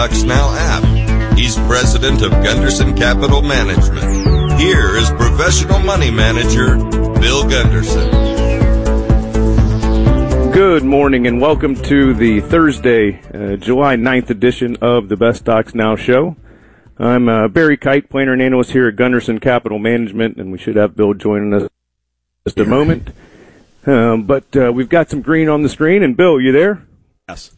Stocks Now app. He's president of Gunderson Capital Management. Here is professional money manager Bill Gunderson. Good morning and welcome to the Thursday, July 9th edition of the Best Stocks Now show. I'm Barry Kite, planner and analyst here at Gunderson Capital Management, and we should have Bill joining us in just a moment. But we've got some green on the screen, and Bill, you there? Yes.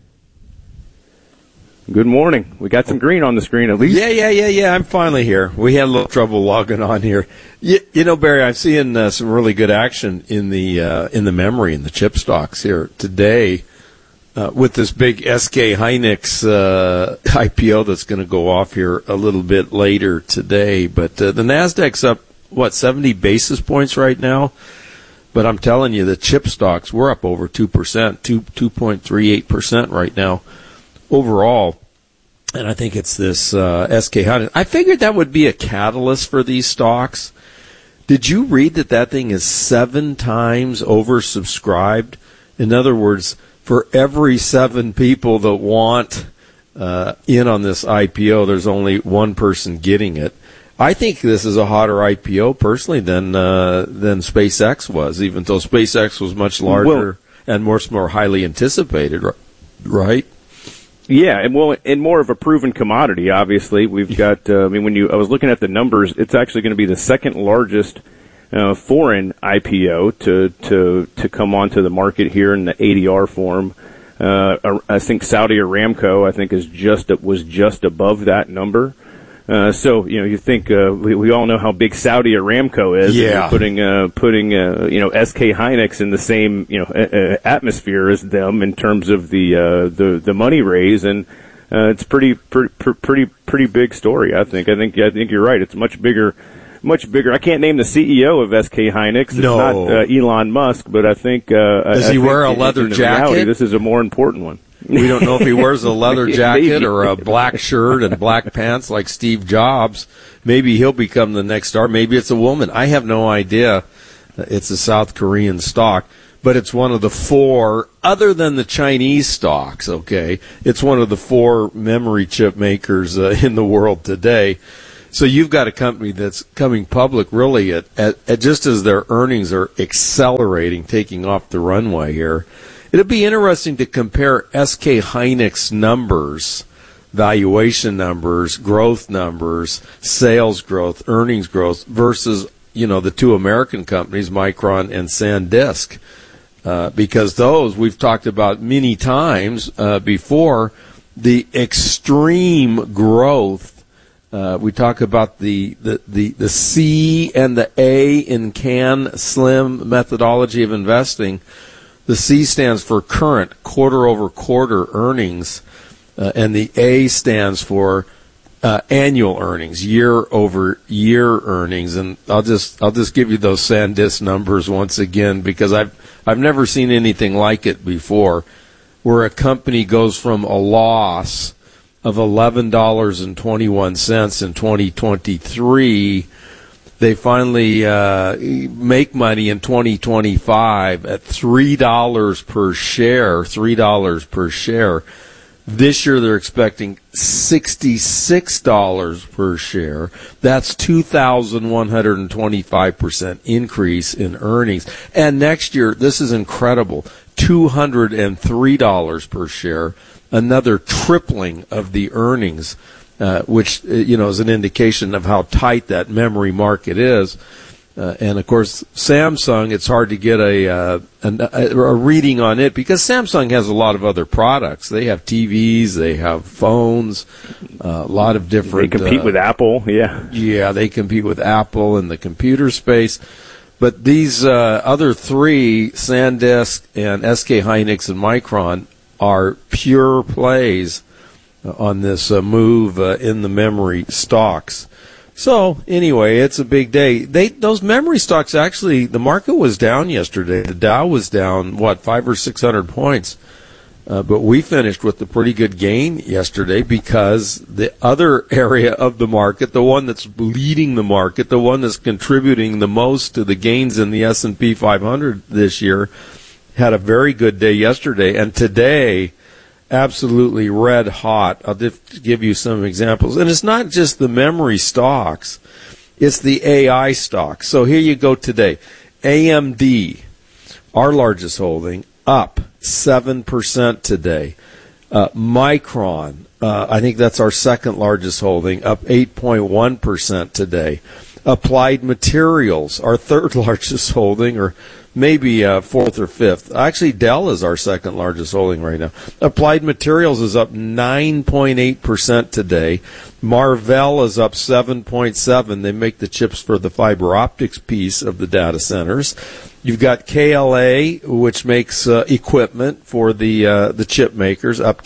Good morning. We got some green on the screen at least. Yeah. I'm finally here. We had a little trouble logging on here. You know, Barry, I'm seeing some really good action in the memory and the chip stocks here today with this big SK Hynix IPO that's going to go off here a little bit later today. But the Nasdaq's up 70 basis points right now. But I'm telling you, the chip stocks, we're up over 2%, 2.38% right now overall. And I think it's this SK Hynix. I figured that would be a catalyst for these stocks. Did you read that thing is 7 times oversubscribed? In other words, for every 7 people that want in on this IPO, there's only one person getting it. I think this is a hotter IPO personally than SpaceX was, even though SpaceX was much larger and more highly anticipated, right? Yeah, and more of a proven commodity. Obviously, we've got. I was looking at the numbers. It's actually going to be the second largest foreign IPO to come onto the market here in the ADR form. I think Saudi Aramco, was just above that number. So you think we all know how big Saudi Aramco is. Yeah. Putting SK Hynix in the same atmosphere as them in terms of the money raise, and it's pretty big story. I think you're right. It's much bigger. I can't name the CEO of SK Hynix. It's not Elon Musk, but I think does he wear a leather jacket? Reality, this is a more important one. We don't know if he wears a leather jacket or a black shirt and black pants like Steve Jobs. Maybe he'll become the next star. Maybe it's a woman. I have no idea. It's a South Korean stock, but it's one of the 4, other than the Chinese stocks, okay? It's one of the 4 memory chip makers in the world today. So you've got a company that's coming public really at just as their earnings are accelerating, taking off the runway here. It'll be interesting to compare SK Hynix numbers, valuation numbers, growth numbers, sales growth, earnings growth versus, the 2 American companies, Micron and SanDisk. Because those we've talked about many times before, the extreme growth. We talk about the C and the A in CAN SLIM methodology of investing. The C stands for current, quarter-over-quarter earnings, and the A stands for annual earnings, year-over-year earnings. And I'll just give you those SanDisk numbers once again because I've never seen anything like it before, where a company goes from a loss of $11.21 in 2023. They finally make money in 2025 at $3 per share. This year they're expecting $66 per share. That's 2,125% increase in earnings. And next year, this is incredible, $203 per share, another tripling of the earnings. Which is an indication of how tight that memory market is. And of course, Samsung, it's hard to get a reading on it because Samsung has a lot of other products. They have TVs, they have phones, a lot of different. They compete with Apple, yeah. Yeah, they compete with Apple in the computer space. But these other 3, SanDisk and SK Hynix and Micron, are pure plays on this move in the memory stocks. So anyway, it's a big day. Those memory stocks, actually, the market was down yesterday. The Dow was down 500 or 600 points, but we finished with a pretty good gain yesterday because the other area of the market, the one that's leading the market, the one that's contributing the most to the gains in the S&P 500 this year, had a very good day yesterday, and today absolutely red hot. I'll just give you some examples. And it's not just the memory stocks. It's the AI stocks. So here you go today. AMD, our largest holding, up 7% today. Micron, I think that's our second largest holding, up 8.1% today. Applied Materials, our third largest holding, or maybe fourth or fifth. Actually, Dell is our second largest holding right now. Applied Materials is up 9.8% today. Marvell is up 7.7%. They make the chips for the fiber optics piece of the data centers. You've got KLA, which makes equipment for the chip makers, up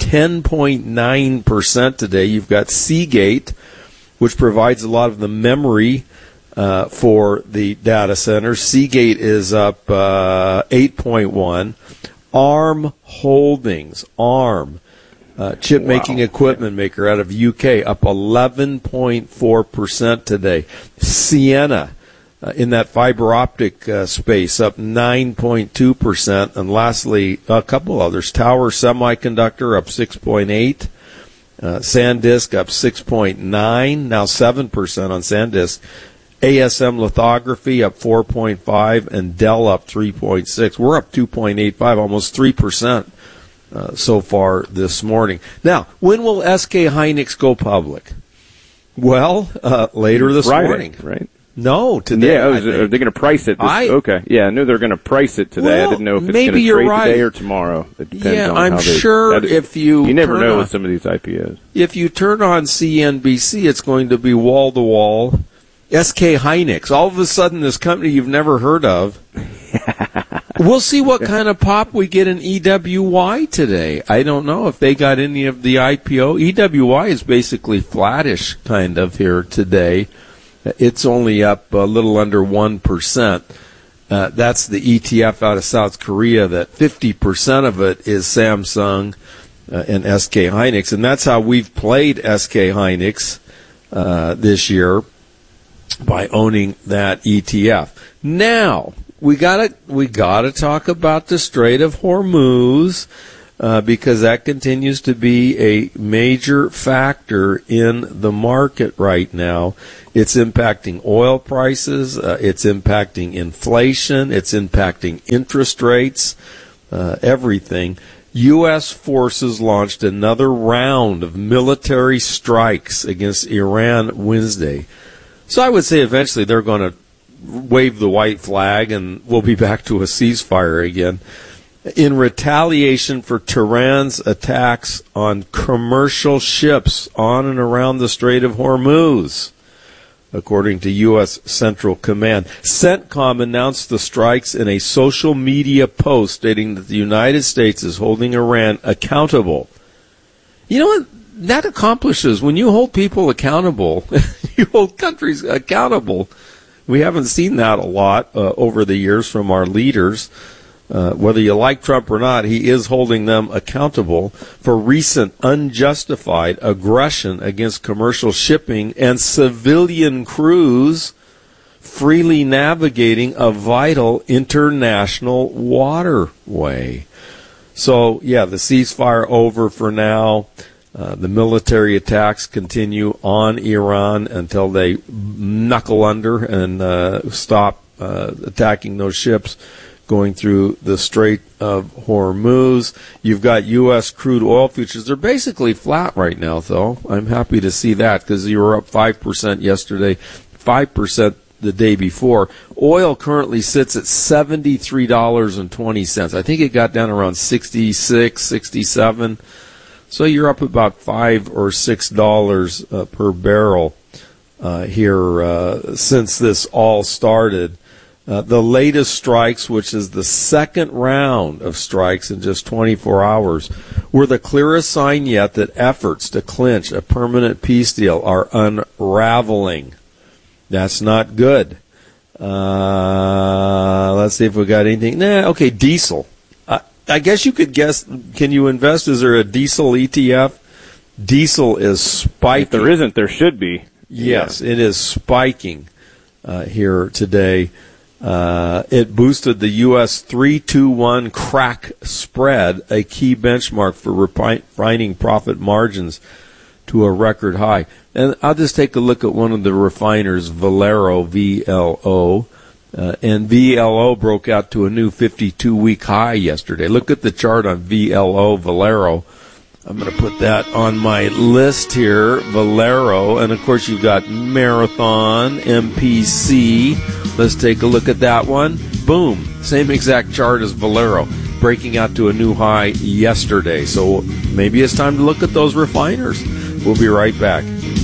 10.9% today. You've got Seagate, which provides a lot of the memory for the data centers. Seagate is up 8.1%. ARM Holdings, ARM, chip-making equipment maker out of UK, up 11.4% today. Ciena, in that fiber optic space, up 9.2%. And lastly, a couple others. Tower Semiconductor, up 6.8%. SanDisk, up 6.9%. Now 7% on SanDisk. ASM Lithography up 4.5%, and Dell up 3.6%. We're up 2.85%, almost 3% so far this morning. Now, when will SK Hynix go public? Well, later this Friday, morning. Right? No, today. Yeah, are they going to price it? Okay. Yeah, I knew they were going to price it today. Well, I didn't know if it's maybe going to you're trade right. today or tomorrow. It depends on I'm how sure if you never turn know on, with some of these IPOs. If you turn on CNBC, it's going to be wall to wall. SK Hynix. All of a sudden, this company you've never heard of. We'll see what kind of pop we get in EWY today. I don't know if they got any of the IPO. EWY is basically flattish kind of here today. It's only up a little under 1%. That's the ETF out of South Korea that 50% of it is Samsung and SK Hynix. And that's how we've played SK Hynix this year, by owning that ETF. Now, we gotta talk about the Strait of Hormuz, because that continues to be a major factor in the market right now. It's impacting oil prices, it's impacting inflation, it's impacting interest rates, everything. U.S. forces launched another round of military strikes against Iran Wednesday. So I would say eventually they're going to wave the white flag and we'll be back to a ceasefire again. In retaliation for Tehran's attacks on commercial ships on and around the Strait of Hormuz, according to U.S. Central Command. CENTCOM announced the strikes in a social media post stating that the United States is holding Iran accountable. You know what that accomplishes? When you hold people accountable, you hold countries accountable. We haven't seen that a lot over the years from our leaders. Whether you like Trump or not, he is holding them accountable for recent unjustified aggression against commercial shipping and civilian crews freely navigating a vital international waterway. So, yeah, the ceasefire over for now. The military attacks continue on Iran until they knuckle under and stop attacking those ships going through the Strait of Hormuz. You've got U.S. crude oil futures. They're basically flat right now, though. I'm happy to see that because you were up 5% yesterday, 5% the day before. Oil currently sits at $73.20. I think it got down around 66, 67. So you're up about $5 or $6 per barrel here since this all started. The latest strikes, which is the second round of strikes in just 24 hours, were the clearest sign yet that efforts to clinch a permanent peace deal are unraveling. That's not good. Let's see if we got anything. Okay, diesel. I guess you could guess, can you invest? Is there a diesel ETF? Diesel is spiking. If there isn't, there should be. Yes, yeah. It is spiking here today. It boosted the U.S. 3-2-1 crack spread, a key benchmark for refining profit margins, to a record high. And I'll just take a look at one of the refiners, Valero, VLO. And VLO broke out to a new 52-week high yesterday. Look at the chart on VLO, Valero. I'm going to put that on my list here, Valero. And, of course, you've got Marathon, MPC. Let's take a look at that one. Boom. Same exact chart as Valero, breaking out to a new high yesterday. So maybe it's time to look at those refiners. We'll be right back.